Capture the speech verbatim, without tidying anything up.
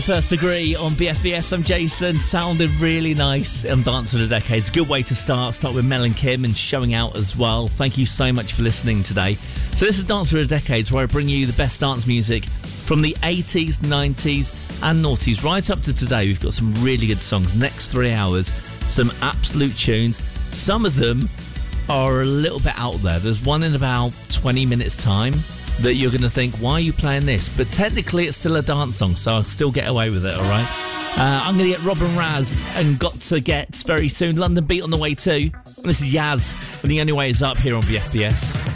First Degree on B F B S. I'm Jason. Sounded really nice on Dance of the Decades. Good way to start. Start with Mel and Kim and Showing Out as well. Thank you so much for listening today. So this is Dance of the Decades, where I bring you the best dance music from the eighties, nineties and noughties right up to today. We've got some really good songs. Next three hours, some absolute tunes. Some of them are a little bit out there. There's one in about twenty minutes time that you're going to think, why are you playing this? But technically it's still a dance song, so I'll still get away with it, all right? Uh, I'm going to get Robin Raz and Got to Get very soon. London Beat on the way too. And this is Yaz, when The Only Way Is Up here on B F B S.